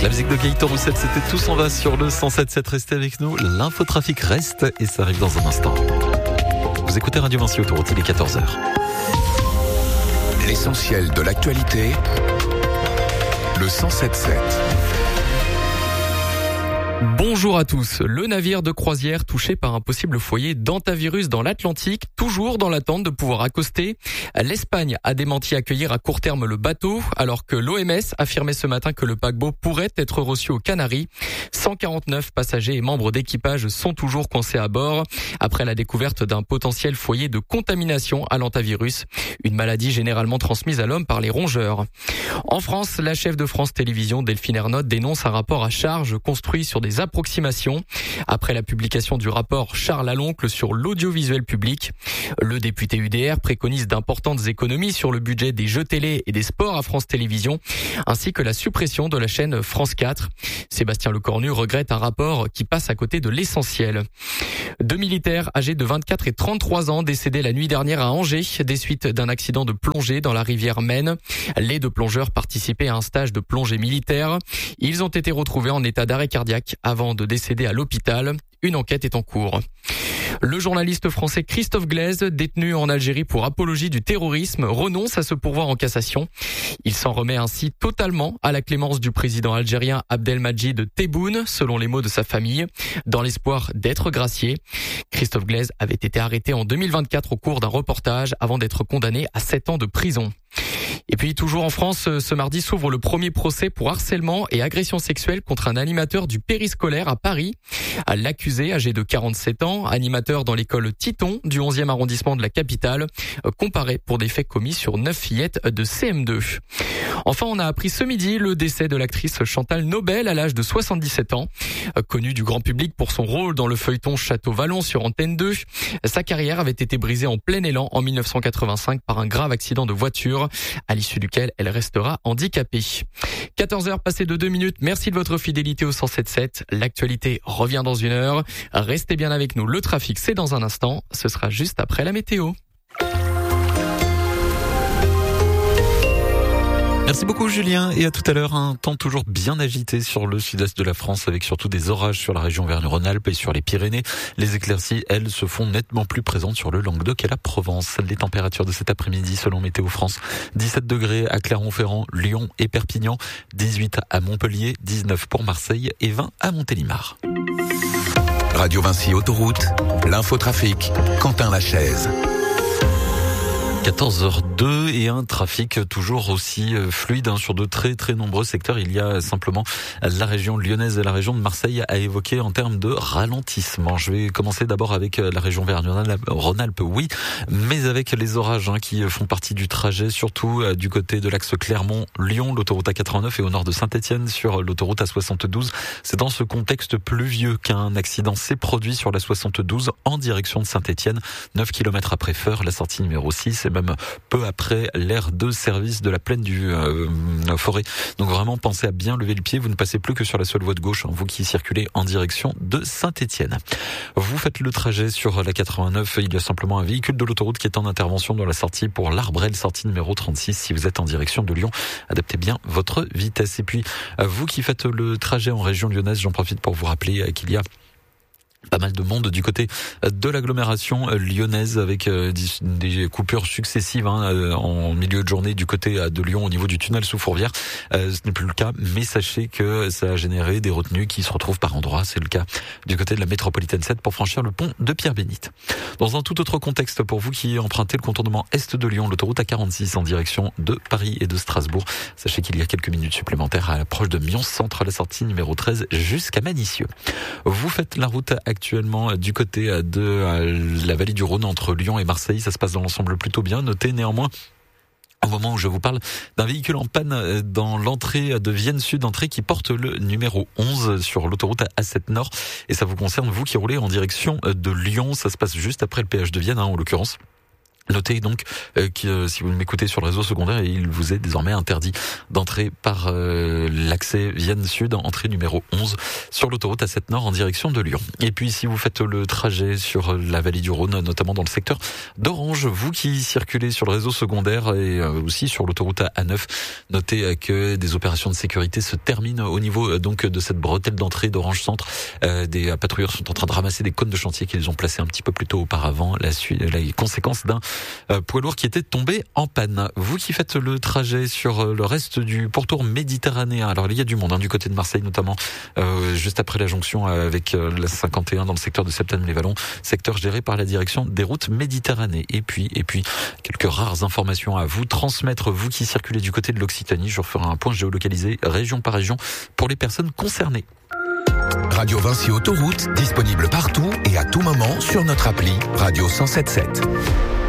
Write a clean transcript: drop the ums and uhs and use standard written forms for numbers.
La musique de Gaëtan Roussel, c'était Tous en va sur le 107.7. Restez avec nous. L'infotrafic reste et ça arrive dans un instant. Vous écoutez Radio Vinci Autoroute, il est 14h. L'essentiel de l'actualité, le 107.7. Bonjour à tous. Le navire de croisière touché par un possible foyer d'hantavirus dans l'Atlantique, toujours dans l'attente de pouvoir accoster. L'Espagne a démenti accueillir à court terme le bateau, alors que l'OMS affirmait ce matin que le paquebot pourrait être reçu aux Canaries. 149 passagers et membres d'équipage sont toujours coincés à bord, après la découverte d'un potentiel foyer de contamination à l'hantavirus, une maladie généralement transmise à l'homme par les rongeurs. En France, la chef de France Télévisions, Delphine Ernotte, dénonce un rapport à charge construit sur des approximations. Après la publication du rapport Charles Aloncle sur l'audiovisuel public, le député UDR préconise d'importantes économies sur le budget des jeux télé et des sports à France Télévisions, ainsi que la suppression de la chaîne France 4. Sébastien Lecornu regrette un rapport qui passe à côté de l'essentiel. 2 militaires âgés de 24 et 33 ans décédés la nuit dernière à Angers des suites d'un accident de plongée dans la rivière Maine. Les 2 plongeurs participaient à un stage de plongée militaire. Ils ont été retrouvés en état d'arrêt cardiaque avant de décéder à l'hôpital. Une enquête est en cours. Le journaliste français Christophe Glaise, détenu en Algérie pour apologie du terrorisme, renonce à se pourvoir en cassation. Il s'en remet ainsi totalement à la clémence du président algérien Abdelmadjid Tebboune, selon les mots de sa famille, dans l'espoir d'être gracié. Christophe Glaise avait été arrêté en 2024 au cours d'un reportage avant d'être condamné à 7 ans de prison. Et puis toujours en France, ce mardi s'ouvre le premier procès pour harcèlement et agression sexuelle contre un animateur du périscolaire à Paris. L'accusé, âgé de 47 ans, animateur dans l'école Titon du 11e arrondissement de la capitale, comparé pour des faits commis sur 9 fillettes de CM2. Enfin, on a appris ce midi le décès de l'actrice Chantal Nobel à l'âge de 77 ans. Connue du grand public pour son rôle dans le feuilleton Château Vallon sur Antenne 2, sa carrière avait été brisée en plein élan en 1985 par un grave accident de voiture, à l'issue duquel elle restera handicapée. 14h passées de 2 minutes, merci de votre fidélité au 107.7. L'actualité revient dans 1 heure. Restez bien avec nous, le trafic c'est dans un instant, ce sera juste après la météo. Merci beaucoup Julien et à tout à l'heure. Un temps toujours bien agité sur le sud-est de la France avec surtout des orages sur la région Auvergne-Rhône-Alpes et sur les Pyrénées. Les éclaircies, elles, se font nettement plus présentes sur le Languedoc et la Provence. Les températures de cet après-midi selon Météo France, 17 degrés à Clermont-Ferrand, Lyon et Perpignan, 18 à Montpellier, 19 pour Marseille et 20 à Montélimar. Radio Vinci Autoroute, l'infotrafic, Quentin Lachaise. 14h02 et un trafic toujours aussi fluide sur de très très nombreux secteurs. Il y a simplement la région lyonnaise et la région de Marseille à évoquer en termes de ralentissement. Je vais commencer d'abord avec la région Auvergne-Rhône-Alpes, oui, mais avec les orages qui font partie du trajet, surtout du côté de l'axe Clermont-Lyon, l'autoroute A89 et au nord de Saint-Étienne sur l'autoroute A72. C'est dans ce contexte pluvieux qu'un accident s'est produit sur la 72 en direction de Saint-Étienne, 9 km après Feurs, la sortie numéro 6. Même peu après l'aire de service de la plaine du Forêt. Donc vraiment, pensez à bien lever le pied. Vous ne passez plus que sur la seule voie de gauche, vous qui circulez en direction de Saint-Étienne. Vous faites le trajet sur la 89. Il y a simplement un véhicule de l'autoroute qui est en intervention dans la sortie pour l'Arbrel, sortie numéro 36. Si vous êtes en direction de Lyon, adaptez bien votre vitesse. Et puis, vous qui faites le trajet en région lyonnaise, j'en profite pour vous rappeler qu'il y a pas mal de monde du côté de l'agglomération lyonnaise avec des coupures successives en milieu de journée du côté de Lyon au niveau du tunnel sous Fourvière. Ce n'est plus le cas, mais sachez que ça a généré des retenues qui se retrouvent par endroits. C'est le cas du côté de la métropolitaine 7 pour franchir le pont de Pierre-Bénite. Dans un tout autre contexte, pour vous qui empruntez le contournement est de Lyon, l'autoroute A46 en direction de Paris et de Strasbourg, sachez qu'il y a quelques minutes supplémentaires à l'approche de Mions-Centre, la sortie numéro 13 jusqu'à Manicieux. Vous faites la route actuellement du côté de la vallée du Rhône entre Lyon et Marseille. Ça se passe dans l'ensemble plutôt bien. Notez néanmoins au moment où je vous parle d'un véhicule en panne dans l'entrée de Vienne Sud, entrée qui porte le numéro 11 sur l'autoroute A7 Nord. Et ça vous concerne, vous qui roulez en direction de Lyon. Ça se passe juste après le péage de Vienne, en l'occurrence. Notez donc que si vous m'écoutez sur le réseau secondaire, il vous est désormais interdit d'entrer par l'accès Vienne Sud, entrée numéro 11 sur l'autoroute A7 Nord en direction de Lyon. Et puis si vous faites le trajet sur la vallée du Rhône, notamment dans le secteur d'Orange, vous qui circulez sur le réseau secondaire et aussi sur l'autoroute A9, notez que des opérations de sécurité se terminent au niveau donc de cette bretelle d'entrée d'Orange Centre. Des patrouilleurs sont en train de ramasser des cônes de chantier qu'ils ont placés un petit peu plus tôt auparavant, les conséquences d'un poids lourd qui était tombé en panne. Vous qui faites le trajet sur le reste du pourtour méditerranéen, alors il y a du monde du côté de Marseille notamment, juste après la jonction avec la 51 dans le secteur de Septane-les-Vallons, secteur géré par la direction des routes Méditerranée. Et puis quelques rares informations à vous transmettre, vous qui circulez du côté de l'Occitanie. Je referai un point géolocalisé région par région pour les personnes concernées. Radio Vinci Autoroute, disponible partout et à tout moment sur notre appli Radio 107.7.